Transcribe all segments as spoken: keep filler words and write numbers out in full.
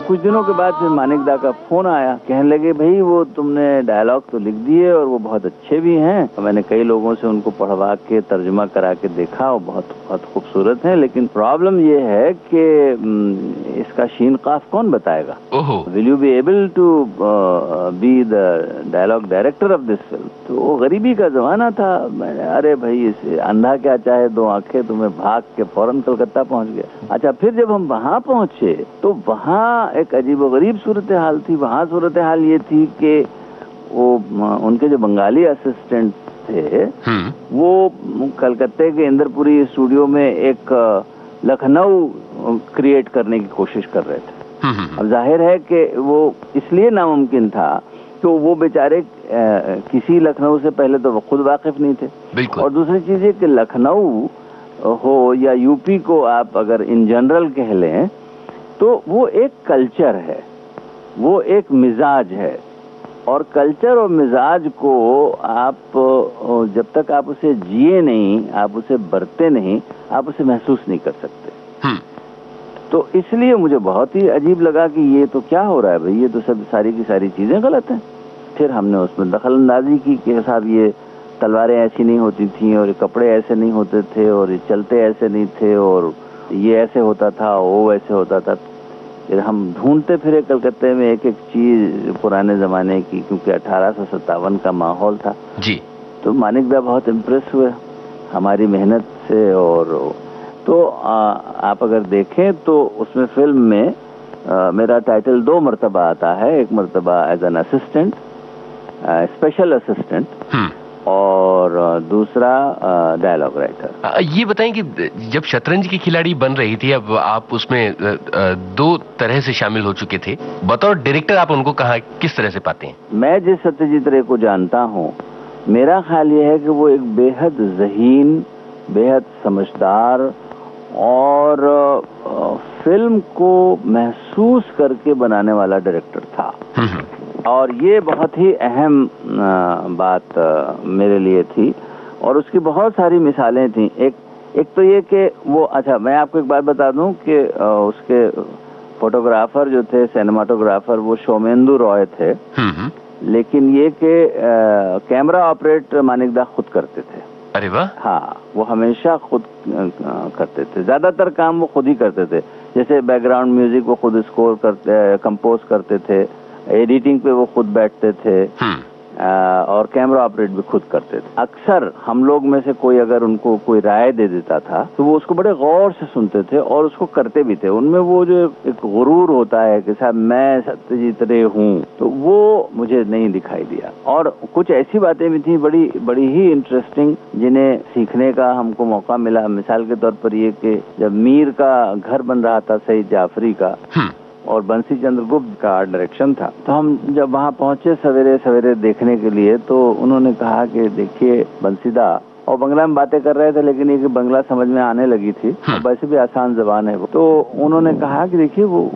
कुछ दिनों के बाद फिर मानिक दा का फोन आया, कहने लगे भाई वो तुमने डायलॉग तो लिख दिए और वो बहुत अच्छे भी हैं, मैंने कई लोगों से उनको पढ़वा के तर्जुमा करा के देखा और बहुत बहुत खूबसूरत है, लेकिन प्रॉब्लम ये है कि इसका शीन काफ कौन बताएगा? Will you be able to be the dialogue director of this film? तो वो गरीबी का जमाना था। मैंने अरे भाई इसे अंधा क्या चाहे दो आंखें, तुम्हें भाग के फौरन कलकत्ता पहुंच गया। अच्छा, फिर जब हम वहां पहुंचे तो वहां एक अजीबोगरीब सूरत हाल थी। वहां सूरत हाल ये थी कि वो उनके जो बंगाली असिस्टेंट थे वो कलकत्ते के इंदरपुरी स्टूडियो में एक लखनऊ क्रिएट करने की कोशिश कर रहे थे। अब जाहिर है कि वो इसलिए नामुमकिन था तो वो बेचारे किसी लखनऊ से पहले तो वो खुद वाकिफ नहीं थे, और दूसरी चीज है कि लखनऊ हो या यूपी को आप अगर इन जनरल कह लें तो वो एक कल्चर है, वो एक मिजाज है, और कल्चर और मिजाज को आप जब तक आप उसे जिए नहीं, आप उसे बरते नहीं, आप उसे महसूस नहीं कर सकते। तो इसलिए मुझे बहुत ही अजीब लगा कि ये तो क्या हो रहा है भाई, ये तो सब सारी की सारी चीजें गलत हैं। फिर हमने उसमें दखल अंदाजी की कि साहब ये तलवारें ऐसी नहीं होती थी और ये कपड़े ऐसे नहीं होते थे और ये चलते ऐसे नहीं थे और ये ऐसे होता था, वो ऐसे होता था। फिर हम ढूंढते फिरे कलकत्ते में एक एक चीज पुराने जमाने की, क्योंकि अठारह सौ सत्तावन का माहौल था जी। तो मानिक दा बहुत इम्प्रेस हुए हमारी मेहनत से। और तो आ, आप अगर देखें तो उसमें फिल्म में आ, मेरा टाइटल दो मर्तबा आता है। एक मर्तबा as an assistant, special assistant, और दूसरा डायलॉग राइटर। ये बताएं कि जब शतरंज की खिलाड़ी बन रही थी, अब आप उसमें दो तरह से शामिल हो चुके थे, बतौर डायरेक्टर आप उनको कहाँ किस तरह से पाते हैं? मैं जिस सत्यजीत रे को जानता हूँ, मेरा ख्याल ये है कि वो एक बेहद ज़हीन, बेहद समझदार और फिल्म को महसूस करके बनाने वाला डायरेक्टर था। और ये बहुत ही अहम बात मेरे लिए थी, और उसकी बहुत सारी मिसालें थी। एक एक तो ये कि वो, अच्छा मैं आपको एक बात बता दूं कि उसके फोटोग्राफर जो थे, सिनेमाटोग्राफर, वो सोमेंदु रॉय थे, लेकिन ये कि कैमरा ऑपरेट मानिक दा खुद करते थे। अरे वाह। हाँ, वो हमेशा खुद करते थे, ज्यादातर काम वो खुद ही करते थे। जैसे बैकग्राउंड म्यूजिक वो खुद स्कोर करते, कंपोज करते थे, एडिटिंग पे वो खुद बैठते थे, आ, और कैमरा ऑपरेट भी खुद करते थे। अक्सर हम लोग में से कोई अगर उनको कोई राय दे देता था तो वो उसको बड़े गौर से सुनते थे और उसको करते भी थे। उनमें वो जो एक गुरूर होता है कि साहब मैं सत्यजीत रे हूँ, तो वो मुझे नहीं दिखाई दिया। और कुछ ऐसी बातें भी थी बड़ी बड़ी ही इंटरेस्टिंग, जिन्हें सीखने का हमको मौका मिला। मिसाल के तौर पर ये कि जब मीर का घर बन रहा था सईद जाफरी का, और बंसी चंद्र गुप्त का डायरेक्शन था, तो हम जब वहाँ पहुंचे सवेरे सवेरे देखने के लिए, तो उन्होंने कहा कि देखिए बंसीदा, और बंगला में बातें कर रहे थे, लेकिन ये कि बंगला समझ में आने लगी थी, और वैसे भी आसान जबान है वो। तो उन्होंने कहा कि देखिए वो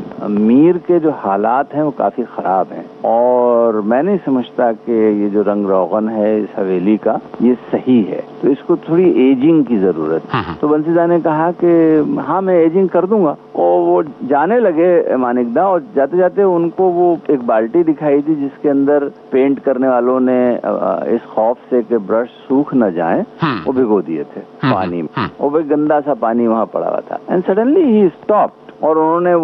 मीर के जो हालात हैं वो काफी खराब हैं, और मैं नहीं समझता कि ये जो रंग रोगन है इस हवेली का ये सही है, तो इसको थोड़ी एजिंग की जरूरत है। तो बंसीदा ने कहा कि हाँ मैं एजिंग कर दूंगा। और वो जाने लगे मानिक दा, और जाते जाते उनको वो एक बाल्टी दिखाई दी जिसके अंदर पेंट करने वालों ने इस खौफ से कि ब्रश सूख न जाए वो भिगो दिए थे पानी में, और वही गंदा सा पानी वहाँ पड़ा हुआ था। एंड सडनली ही स्टॉप्ड, और उन्होंने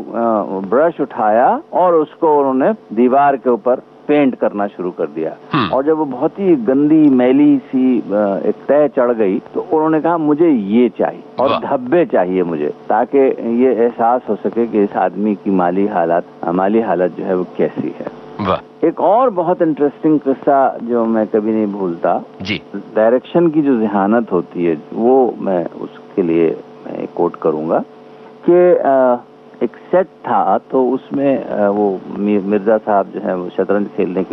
वो ब्रश उठाया और उसको उन्होंने दीवार के ऊपर पेंट करना शुरू कर दिया। और जब वो बहुत ही गंदी मैली सी एक तय चढ़ गई, तो उन्होंने कहा मुझे ये चाहिए और धब्बे चाहिए मुझे, ताकि ये एहसास हो सके कि इस आदमी की माली हालत माली हालत जो है वो कैसी है। एक और बहुत इंटरेस्टिंग किस्सा जो मैं कभी नहीं भूलता जी, डायरेक्शन की जो जहानत होती है, वो मैं उसके लिए मैं कोट करूंगा कि एक सेट था, तो उसमें वो मिर्जा साहब जो है वो शतरंज खेलने के